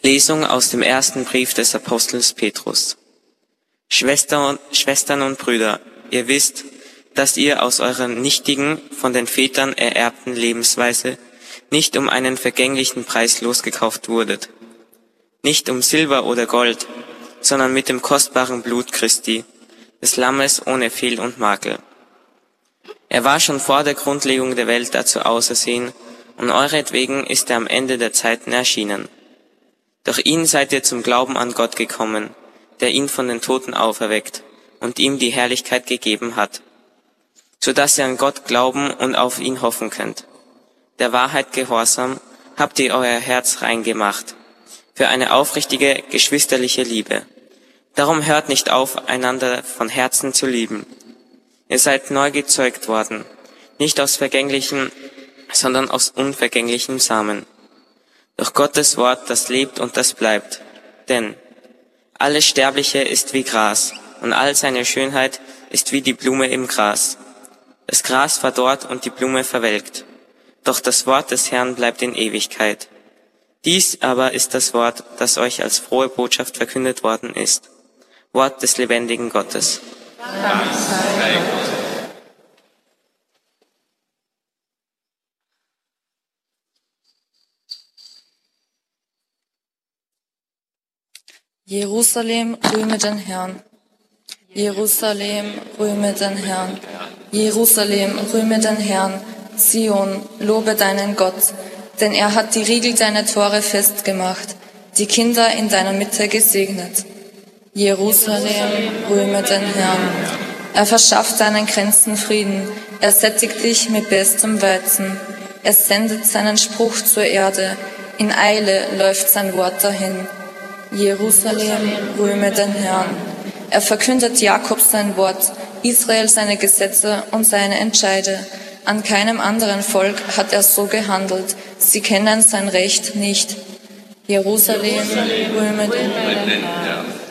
Lesung aus dem ersten Brief des Apostels Petrus. Schwestern und Brüder, ihr wisst, dass ihr aus eurer nichtigen, von den Vätern ererbten Lebensweise nicht um einen vergänglichen Preis losgekauft wurdet, nicht um Silber oder Gold, sondern mit dem kostbaren Blut Christi, des Lammes ohne Fehl und Makel. Er war schon vor der Grundlegung der Welt dazu ausersehen, und euretwegen ist er am Ende der Zeiten erschienen. Durch ihn seid ihr zum Glauben an Gott gekommen, der ihn von den Toten auferweckt und ihm die Herrlichkeit gegeben hat, so dass ihr an Gott glauben und auf ihn hoffen könnt. Der Wahrheit gehorsam habt ihr euer Herz rein gemacht, für eine aufrichtige, geschwisterliche Liebe. Darum hört nicht auf, einander von Herzen zu lieben. Ihr seid neu gezeugt worden, nicht aus vergänglichem, sondern aus unvergänglichem Samen. Durch Gottes Wort, das lebt und das bleibt. Denn alles Sterbliche ist wie Gras, und all seine Schönheit ist wie die Blume im Gras. Das Gras verdorrt und die Blume verwelkt. Doch das Wort des Herrn bleibt in Ewigkeit. Dies aber ist das Wort, das euch als frohe Botschaft verkündet worden ist. Wort des lebendigen Gottes. Jerusalem, rühme den Herrn. Jerusalem, rühme den Herrn. Jerusalem, rühme den Herrn. Zion, lobe deinen Gott, denn er hat die Riegel deiner Tore festgemacht, die Kinder in deiner Mitte gesegnet. Jerusalem, rühme den Herrn. Er verschafft deinen Grenzen Frieden, er sättigt dich mit bestem Weizen. Er sendet seinen Spruch zur Erde, in Eile läuft sein Wort dahin. Jerusalem, rühme den Herrn. Er verkündet Jakob sein Wort, Israel seine Gesetze und seine Entscheide. An keinem anderen Volk hat er so gehandelt. Sie kennen sein Recht nicht. Jerusalem, rühme den Herrn.